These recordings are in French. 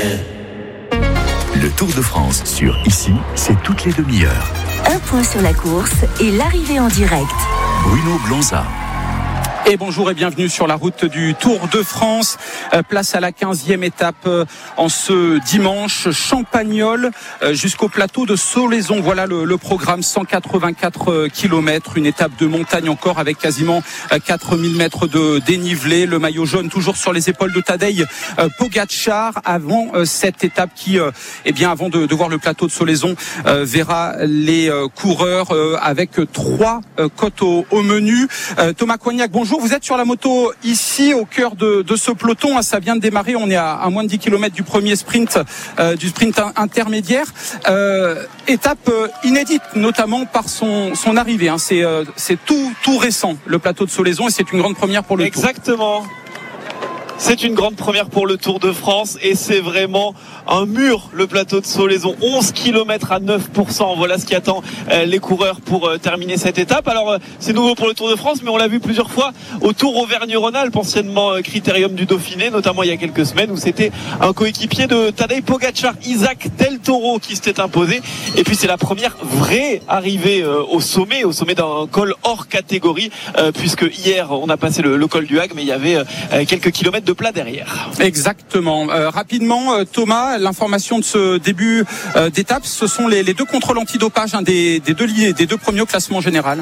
Le Tour de France sur Ici, c'est toutes les demi-heures. Un point sur la course et l'arrivée en direct. Bruno Blonza. Et bonjour et bienvenue sur la route du Tour de France. Place à la 15e étape en ce dimanche. Champagnole jusqu'au plateau de Solaison. Voilà le programme, 184 km. Une étape de montagne encore avec quasiment 4000 mètres de dénivelé. Le maillot jaune toujours sur les épaules de Tadej Pogačar avant cette étape qui, avant de voir le plateau de Solaison, verra les coureurs avec 3 côtes au menu. Thomas Coignac, bonjour. Vous êtes sur la moto ici au cœur de ce peloton. Ça vient de démarrer. On est à moins de 10 km du premier sprint, du sprint intermédiaire. Étape inédite, notamment par son arrivée. C'est tout récent, le plateau de Solaison, et c'est une grande première pour le Tour. Exactement. C'est une grande première pour le Tour de France et c'est vraiment un mur, le plateau de Solaison. 11 km à 9%. Voilà ce qui attend les coureurs pour terminer cette étape. Alors, c'est nouveau pour le Tour de France, mais on l'a vu plusieurs fois au Tour Auvergne-Rhône-Alpes, anciennement Critérium du Dauphiné, notamment il y a quelques semaines, où c'était un coéquipier de Tadej Pogačar, Isaac Del Toro, qui s'était imposé. Et puis, c'est la première vraie arrivée au sommet d'un col hors catégorie, puisque hier, on a passé le col du Hague, mais il y avait quelques kilomètres de plat derrière. Exactement. Rapidement, Thomas, l'information de ce début d'étape, ce sont les 2 contrôles antidopage des deux premiers au classement général.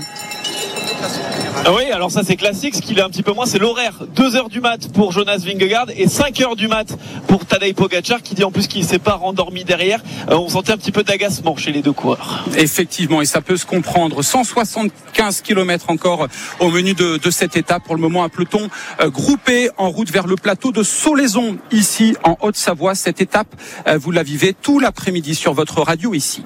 Oui, alors ça c'est classique. Ce qu'il est un petit peu moins, c'est l'horaire. 2h du mat pour Jonas Vingegaard et 5h du mat pour Tadej Pogačar, qui dit en plus qu'il ne s'est pas rendormi derrière. On sentait un petit peu d'agacement chez les deux coureurs. Effectivement, et ça peut se comprendre. 175 km encore au menu de cette étape. Pour le moment, un peloton groupé en route vers le plateau de Solaison, ici en Haute-Savoie. Cette étape, vous la vivez tout l'après-midi sur votre radio ici.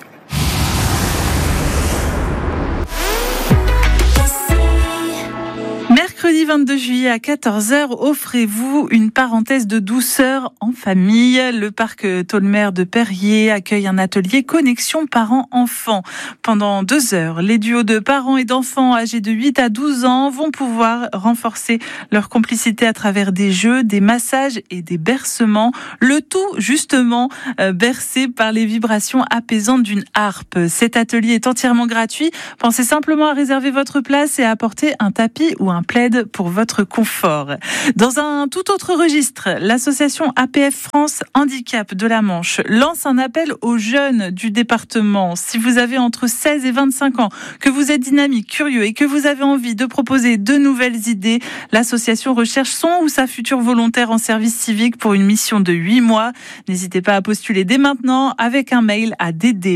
Mercredi 22 juillet à 14h, offrez-vous une parenthèse de douceur en famille. Le parc Tolmer de Perrier accueille un atelier connexion parents-enfants. Pendant 2 heures, les duos de parents et d'enfants âgés de 8 à 12 ans vont pouvoir renforcer leur complicité à travers des jeux, des massages et des bercements. Le tout, justement, bercé par les vibrations apaisantes d'une harpe. Cet atelier est entièrement gratuit. Pensez simplement à réserver votre place et à apporter un tapis ou un plaid pour votre confort. Dans un tout autre registre, l'association APF France Handicap de la Manche lance un appel aux jeunes du département. Si vous avez entre 16 et 25 ans, que vous êtes dynamique, curieux et que vous avez envie de proposer de nouvelles idées, l'association recherche son ou sa future volontaire en service civique pour une mission de 8 mois. N'hésitez pas à postuler dès maintenant avec un mail à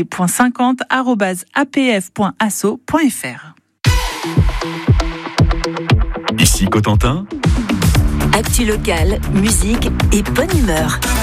dd.50@apf.asso.fr. Ici Cotentin. Actu locale, musique et bonne humeur.